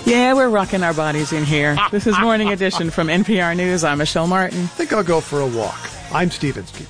Yeah, we're rocking our bodies in here. This is Morning Edition from NPR News. I'm Michelle Martin. I think I'll go for a walk. I'm Steve Inskeep.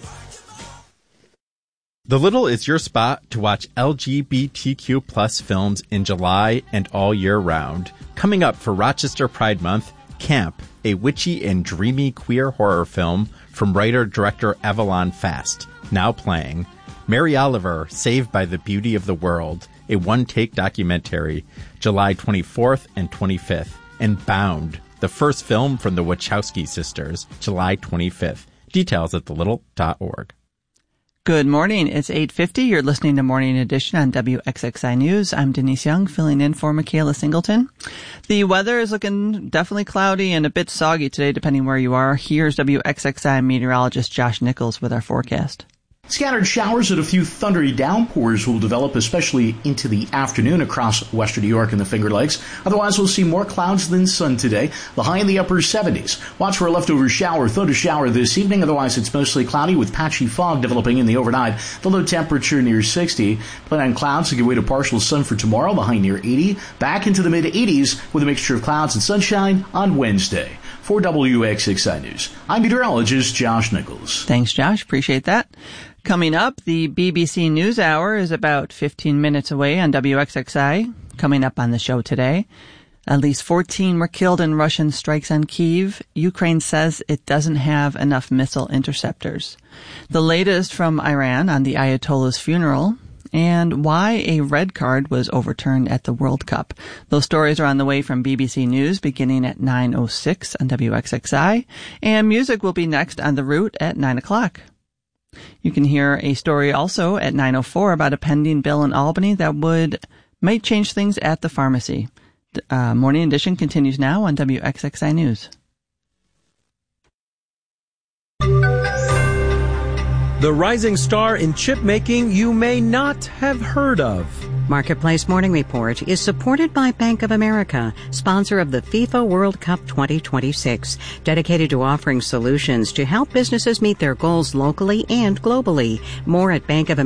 The Little is your spot to watch LGBTQ plus films in July and all year round. Coming up for Rochester Pride Month, Camp, a witchy and dreamy queer horror film from writer-director Avalon Fast, now playing. Mary Oliver, Saved by the Beauty of the World, a one-take documentary, July 24th and 25th. And Bound, the first film from the Wachowski sisters, July 25th. Details at thelittle.org. Good morning. It's 8:50. You're listening to Morning Edition on WXXI News. I'm Denise Young, filling in for Michaela Singleton. The weather is looking definitely cloudy and a bit soggy today, depending where you are. Here's WXXI meteorologist Josh Nichols with our forecast. Scattered showers and a few thundery downpours will develop, especially into the afternoon across western New York and the Finger Lakes. Otherwise, we'll see more clouds than sun today. The high in the upper 70s. Watch for a leftover shower, thunder shower this evening. Otherwise, it's mostly cloudy with patchy fog developing in the overnight. The low temperature near 60. Plan on clouds to give way to partial sun for tomorrow. The high near 80. Back into the mid-80s with a mixture of clouds and sunshine on Wednesday. For WXXI News, I'm meteorologist Josh Nichols. Thanks, Josh. Appreciate that. Coming up, the BBC NewsHour is about 15 minutes away on WXXI. Coming up on the show today, at least 14 were killed in Russian strikes on Kyiv. Ukraine says it doesn't have enough missile interceptors. The latest from Iran on the Ayatollah's funeral, and why a red card was overturned at the World Cup. Those stories are on the way from BBC News beginning at 9:06 on WXXI, and music will be next on The Root at 9 o'clock. You can hear a story also at 9:04 about a pending bill in Albany that might change things at the pharmacy. Morning Edition continues now on WXXI News. The rising star in chip making you may not have heard of. Marketplace Morning Report is supported by Bank of America, sponsor of the FIFA World Cup 2026, dedicated to offering solutions to help businesses meet their goals locally and globally. More at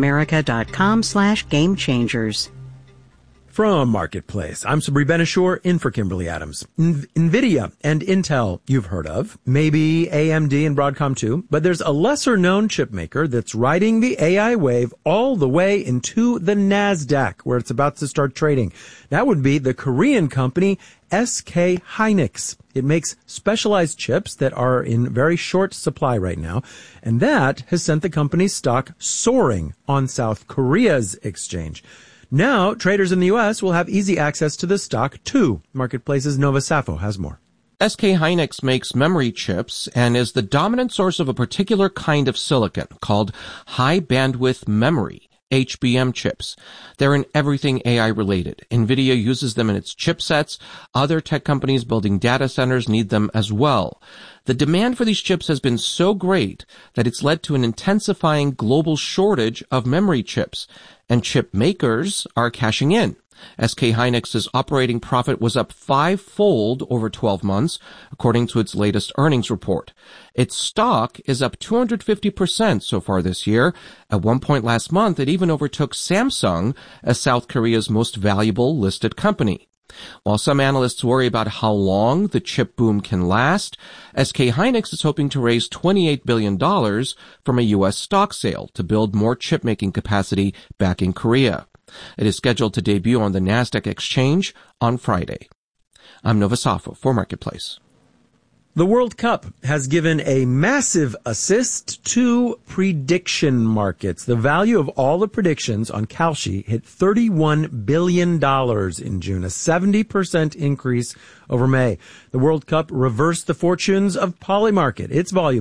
bankofamerica.com/gamechangers. From Marketplace, I'm Sabri Benishore in for Kimberly Adams. NVIDIA and Intel you've heard of, maybe AMD and Broadcom too, but there's a lesser-known chip maker that's riding the AI wave all the way into the NASDAQ, where it's about to start trading. That would be the Korean company SK Hynix. It makes specialized chips that are in very short supply right now, and that has sent the company's stock soaring on South Korea's exchange. Now, traders in the U.S. will have easy access to the stock, too. Marketplace's Nova Safo has more. SK Hynix makes memory chips and is the dominant source of a particular kind of silicon called high bandwidth memory, HBM chips. They're in everything AI related. NVIDIA uses them in its chipsets. Other tech companies building data centers need them as well. The demand for these chips has been so great that it's led to an intensifying global shortage of memory chips, and chip makers are cashing in. SK Hynix's operating profit was up 5-fold over 12 months, according to its latest earnings report. Its stock is up 250% so far this year. At one point last month, it even overtook Samsung as South Korea's most valuable listed company. While some analysts worry about how long the chip boom can last, SK Hynix is hoping to raise $28 billion from a U.S. stock sale to build more chip-making capacity back in Korea. It is scheduled to debut on the NASDAQ exchange on Friday. I'm Nova Safo for Marketplace. The World Cup has given a massive assist to prediction markets. The value of all the predictions on Kalshi hit $31 billion in June, a 70% increase over May. The World Cup reversed the fortunes of Polymarket. Its volume